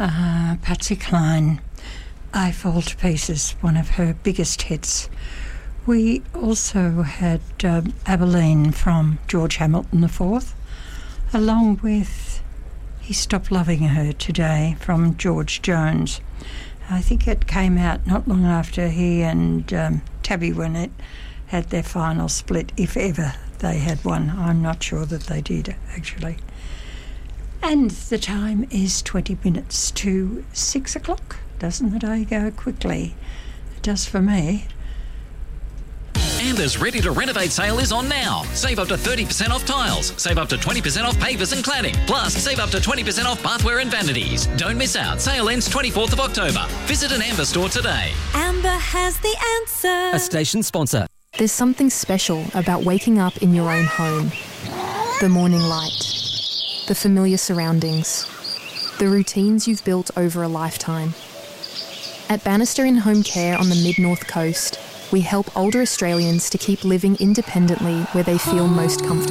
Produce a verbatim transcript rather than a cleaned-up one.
Uh, Patsy Cline, I Fall to Pieces, one of her biggest hits. We also had um, Abilene from George Hamilton the Fourth, along with He Stopped Loving Her Today from George Jones. I think it came out not long after he and um, Tabby Wynette had their final split, if ever they had one. I'm not sure that they did, actually. And the time is twenty minutes to six o'clock. Doesn't the day go quickly? It does for me. Amber's Ready to Renovate sale is on now. Save up to thirty percent off tiles. Save up to twenty percent off pavers and cladding. Plus, save up to twenty percent off bathware and vanities. Don't miss out. Sale ends twenty-fourth of October. Visit an Amber store today. Amber has the answer. A station sponsor. There's something special about waking up in your own home. The morning light. The familiar surroundings. The routines you've built over a lifetime. At Bannister In Home Care on the Mid-North Coast, we help older Australians to keep living independently where they feel most comfortable.